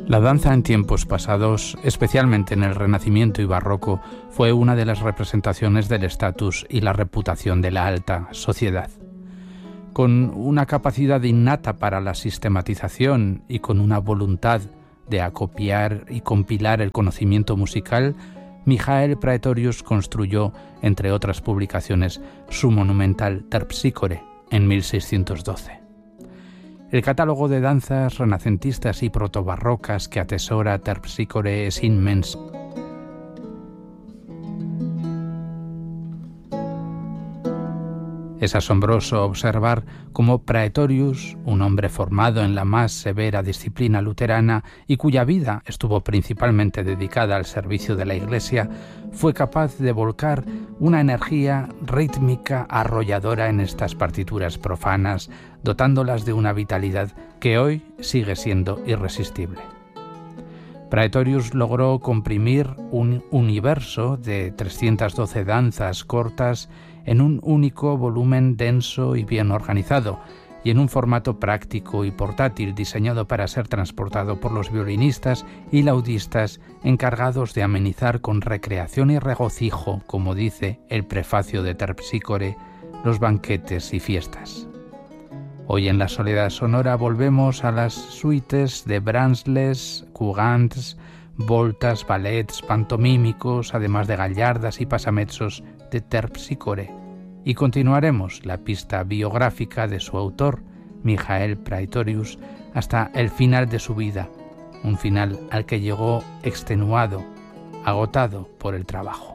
La danza en tiempos pasados, especialmente en el Renacimiento y Barroco, fue una de las representaciones del estatus y la reputación de la alta sociedad. Con una capacidad innata para la sistematización y con una voluntad de acopiar y compilar el conocimiento musical, Michael Praetorius construyó, entre otras publicaciones, su monumental Terpsícore en 1612. El catálogo de danzas renacentistas y protobarrocas que atesora Terpsícore es inmenso. Es asombroso observar cómo Praetorius, un hombre formado en la más severa disciplina luterana y cuya vida estuvo principalmente dedicada al servicio de la Iglesia, fue capaz de volcar una energía rítmica arrolladora en estas partituras profanas, dotándolas de una vitalidad que hoy sigue siendo irresistible. Praetorius logró comprimir un universo de 312 danzas cortas en un único volumen denso y bien organizado, y en un formato práctico y portátil diseñado para ser transportado por los violinistas y laudistas encargados de amenizar con recreación y regocijo, como dice el prefacio de Terpsícore, los banquetes y fiestas. Hoy en la Soledad Sonora volvemos a las suites de Brahms, Courantes, voltas, ballets pantomímicos, además de gallardas y pasamezzos de Terpsícore, y continuaremos la pista biográfica de su autor, Michael Praetorius, hasta el final de su vida, un final al que llegó extenuado, agotado por el trabajo.